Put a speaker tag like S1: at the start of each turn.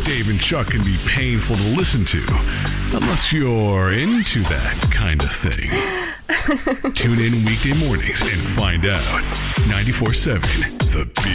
S1: Dave and Chuck can be painful to listen to, unless you're into that kind of thing. Tune in weekday mornings and find out. 94.7 The Beat.